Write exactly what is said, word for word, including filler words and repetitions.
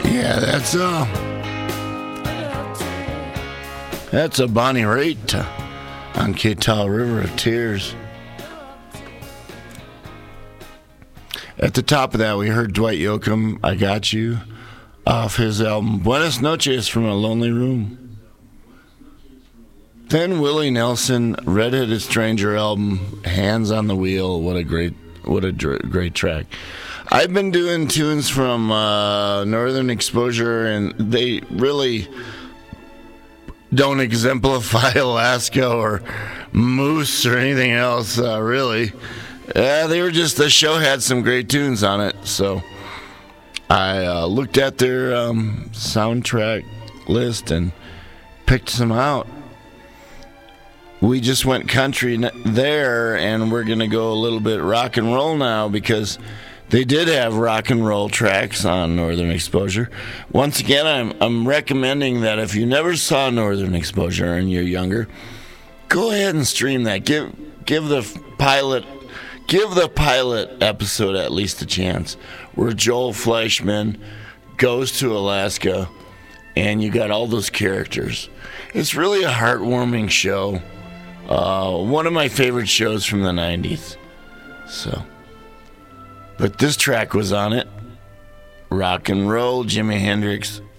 Yeah, that's uh that's a Bonnie Raitt uh, on K-Taw River of Tears. At the top of that, we heard Dwight Yoakam, I Got You, off his album Buenas Noches from a Lonely Room. Then Willie Nelson, Red-Headed Stranger album, Hands on the Wheel. What a great, what a dr- great track. I've been doing tunes from uh, Northern Exposure, and they really don't exemplify Alaska or Moose or anything else, uh, really. Uh, they were just, the show had some great tunes on it, so I uh, looked at their um, soundtrack list and picked some out. We just went country there, and we're going to go a little bit rock and roll now because they did have rock and roll tracks on Northern Exposure. Once again, I'm I'm recommending that if you never saw Northern Exposure and you're younger, go ahead and stream that. Give give the pilot give the pilot episode at least a chance, where Joel Fleischman goes to Alaska, and you got all those characters. It's really a heartwarming show. Uh, one of my favorite shows from the nineties. So, but this track was on it. Rock and roll, Jimi Hendrix,